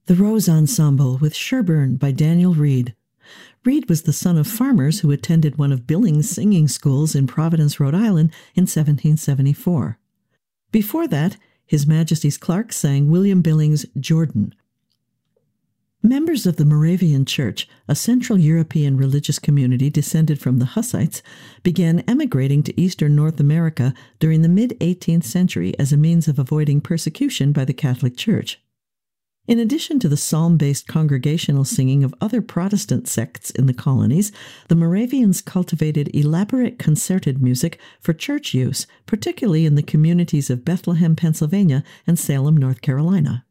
The Rose Ensemble with Sherburne by Daniel Reed. Reed was the son of farmers who attended one of Billings' singing schools in Providence, Rhode Island in 1774. Before that, His Majesty's Clark sang William Billings' Jordan. Members of the Moravian Church, a Central European religious community descended from the Hussites, began emigrating to eastern North America during the mid-18th century as a means of avoiding persecution by the Catholic Church. In addition to the psalm-based congregational singing of other Protestant sects in the colonies, the Moravians cultivated elaborate concerted music for church use, particularly in the communities of Bethlehem, Pennsylvania, and Salem, North Carolina.